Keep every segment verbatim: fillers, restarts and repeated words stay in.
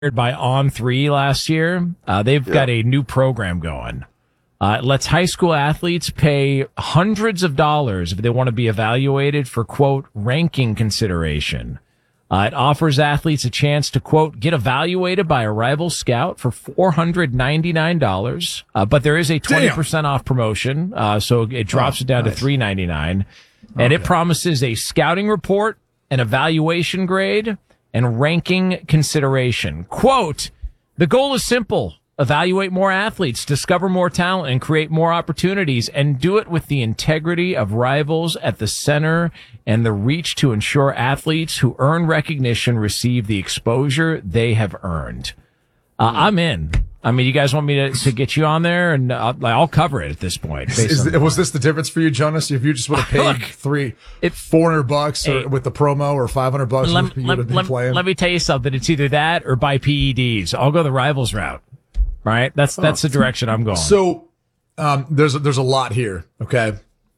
by On three last year. Uh, they've yeah. got a new program going. Uh, it lets high school athletes pay hundreds of dollars if they want to be evaluated for, quote, ranking consideration. Uh, it offers athletes a chance to, quote, get evaluated by a rival scout for four hundred ninety-nine dollars. Uh, but there is a twenty percent Damn. off promotion. Uh, so it drops oh, it down nice. to three hundred ninety-nine dollars. And okay. it promises a scouting report, an evaluation grade, and ranking consideration. Quote, the goal is simple. Evaluate more athletes, discover more talent, and create more opportunities, and do it with the integrity of rivals at the center and the reach to ensure athletes who earn recognition receive the exposure they have earned. Uh, I'm in. I mean, you guys want me to, to get you on there, and I'll, I'll cover it at this point. Is, was this the difference for you, Jonas? If you just would have paid Look, three, it, four hundred bucks or, hey, with the promo, or five hundred bucks, let, you let, would have been let, playing. Let me tell you something. It's either that or buy P E Ds. I'll go the rivals route. Right? That's, that's oh. the direction I'm going. So, um, there's, a, there's a lot here. Okay.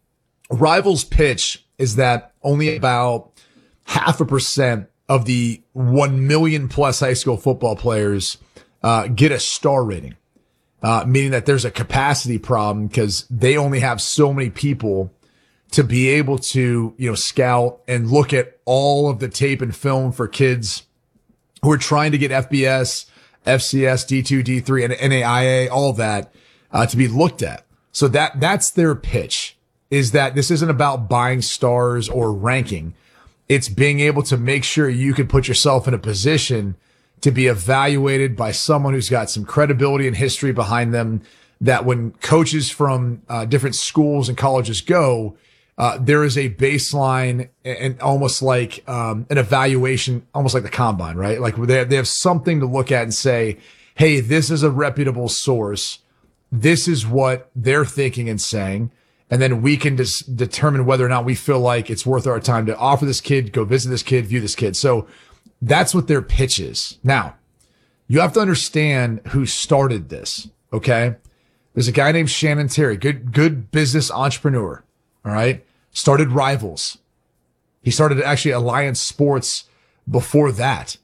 Rivals pitch is that only about half a percent of the one million plus high school football players, uh, get a star rating. Uh, meaning that there's a capacity problem because they only have so many people to be able to, you know, scout and look at all of the tape and film for kids who are trying to get F B S, F C S, D two, D three, and N A I A, all of that, uh, to be looked at. So that, that's their pitch, is that this isn't about buying stars or ranking. It's being able to make sure you can put yourself in a position to be evaluated by someone who's got some credibility and history behind them, that when coaches from uh, different schools and colleges go, uh, there is a baseline and almost like um, an evaluation, almost like the combine, right? Like they they have something to look at and say, hey, this is a reputable source. This is what they're thinking and saying. And then we can just determine whether or not we feel like it's worth our time to offer this kid, go visit this kid, view this kid. So that's what their pitch is. Now, you have to understand who started this, okay? There's a guy named Shannon Terry, good, good business entrepreneur, all right? Started Rivals. He started actually Alliance Sports before that,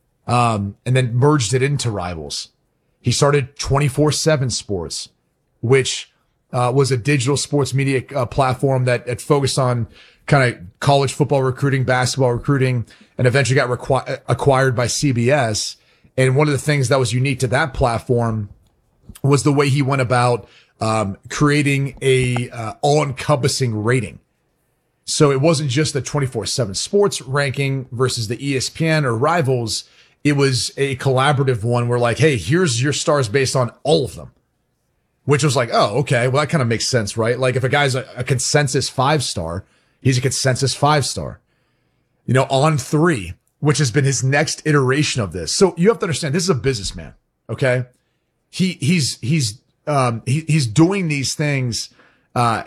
um, and then merged it into Rivals. He started twenty-four seven Sports, which uh, was a digital sports media uh, platform that, that focused on kind of college football recruiting, basketball recruiting, and eventually got requ- acquired by C B S. And one of the things that was unique to that platform was the way he went about um, creating a uh, all-encompassing rating. So it wasn't just the twenty-four seven Sports ranking versus the E S P N or Rivals. It was a collaborative one where, like, hey, here's your stars based on all of them, which was like, oh, okay, well, that kind of makes sense, right? Like if a guy's a, a consensus five-star, he's a consensus five-star. You know, On three, which has been his next iteration of this. So you have to understand, this is a businessman, okay? He, he's, he's, um, he, he's doing these things, uh,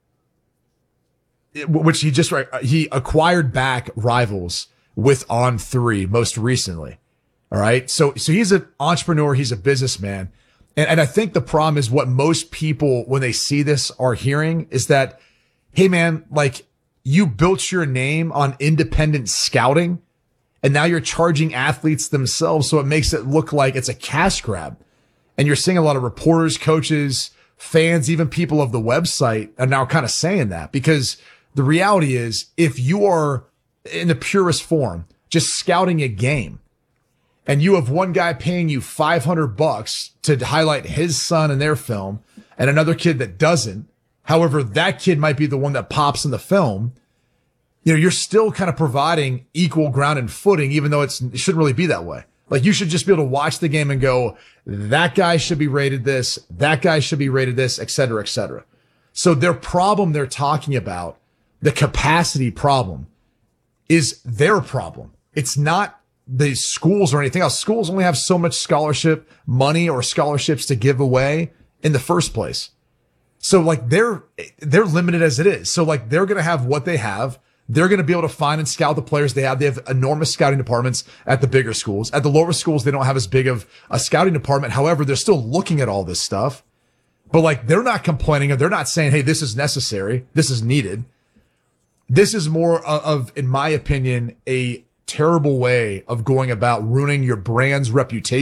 which he just, he acquired back Rivals with On three most recently. All right. So, so he's an entrepreneur. He's a businessman. And, and I think the problem is what most people, when they see this, are hearing is that, hey, man, like you built your name on independent scouting and now you're charging athletes themselves. So it makes it look like it's a cash grab. And you're seeing a lot of reporters, coaches, fans, even people of the website are now kind of saying that, because the reality is if you are in the purest form, just scouting a game, and you have one guy paying you five hundred bucks to highlight his son in their film and another kid that doesn't. However, that kid might be the one that pops in the film. You know, you're still kind of providing equal ground and footing, even though it's, it shouldn't really be that way. Like you should just be able to watch the game and go, that guy should be rated this, that guy should be rated this, et cetera, et cetera. So their problem they're talking about, the capacity problem, is their problem. It's not the schools or anything else. Schools only have so much scholarship money or scholarships to give away in the first place. So like they're, they're limited as it is. So like they're going to have what they have. They're going to be able to find and scout the players they have. They have enormous scouting departments at the bigger schools. At the lower schools, they don't have as big of a scouting department. However, they're still looking at all this stuff, but like they're not complaining, or they're not saying, hey, this is necessary, this is needed. This is more of, in my opinion, a terrible way of going about ruining your brand's reputation.